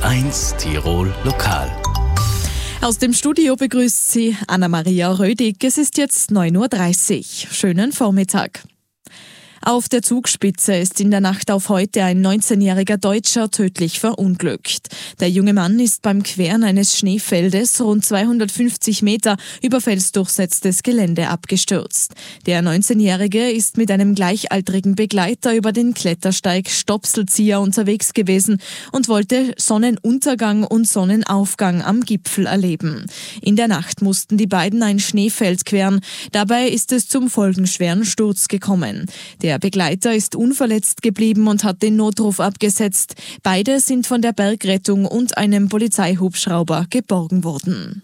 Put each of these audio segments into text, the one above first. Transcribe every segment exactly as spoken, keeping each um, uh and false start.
eins Tirol Lokal. Aus dem Studio begrüßt Sie Anna-Maria Rödig. Es ist jetzt neun Uhr dreißig. Schönen Vormittag. Auf der Zugspitze ist in der Nacht auf heute ein neunzehnjähriger Deutscher tödlich verunglückt. Der junge Mann ist beim Queren eines Schneefeldes rund zweihundertfünfzig Meter über felsdurchsetztes Gelände abgestürzt. Der neunzehnjährige ist mit einem gleichaltrigen Begleiter über den Klettersteig Stopselzieher unterwegs gewesen und wollte Sonnenuntergang und Sonnenaufgang am Gipfel erleben. In der Nacht mussten die beiden ein Schneefeld queren. Dabei ist es zum folgenschweren Sturz gekommen. Der Begleiter ist unverletzt geblieben und hat den Notruf abgesetzt. Beide sind von der Bergrettung und einem Polizeihubschrauber geborgen worden.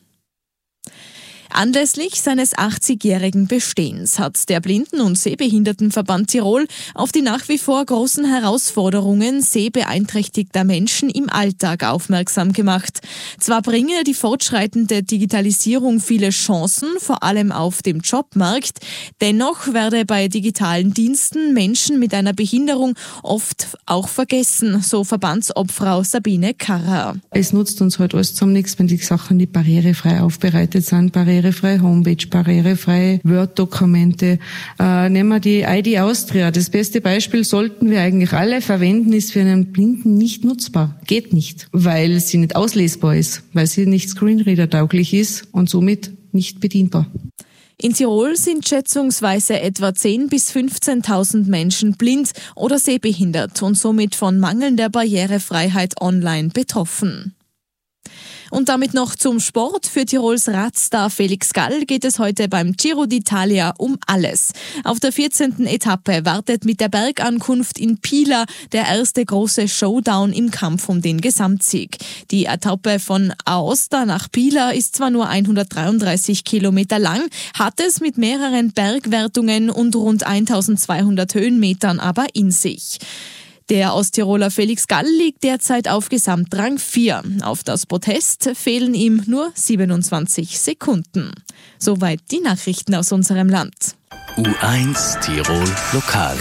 Anlässlich seines achtzigjährigen Bestehens hat der Blinden- und Sehbehindertenverband Tirol auf die nach wie vor großen Herausforderungen sehbeeinträchtigter Menschen im Alltag aufmerksam gemacht. Zwar bringe die fortschreitende Digitalisierung viele Chancen, vor allem auf dem Jobmarkt, dennoch werde bei digitalen Diensten Menschen mit einer Behinderung oft auch vergessen, so Verbandsobfrau Sabine Karrer. Es nutzt uns halt alles zusammen nichts, wenn die Sachen nicht barrierefrei aufbereitet sind, barrierefrei Homepage, barrierefreie Word-Dokumente. Äh, nehmen wir die I D Austria. Das beste Beispiel sollten wir eigentlich alle verwenden, ist für einen Blinden nicht nutzbar. Geht nicht, weil sie nicht auslesbar ist, weil sie nicht Screenreader-tauglich ist und somit nicht bedienbar. In Tirol sind schätzungsweise etwa zehntausend bis fünfzehntausend Menschen blind oder sehbehindert und somit von mangelnder Barrierefreiheit online betroffen. Und damit noch zum Sport. Für Tirols Radstar Felix Gall geht es heute beim Giro d'Italia um alles. Auf der vierzehnten Etappe wartet mit der Bergankunft in Pila der erste große Showdown im Kampf um den Gesamtsieg. Die Etappe von Aosta nach Pila ist zwar nur hundertdreiunddreißig Kilometer lang, hat es mit mehreren Bergwertungen und rund eintausendzweihundert Höhenmetern aber in sich. Der Osttiroler Felix Gall liegt derzeit auf Gesamtrang vier. Auf das Podest fehlen ihm nur siebenundzwanzig Sekunden. Soweit die Nachrichten aus unserem Land. U eins Tirol Lokal.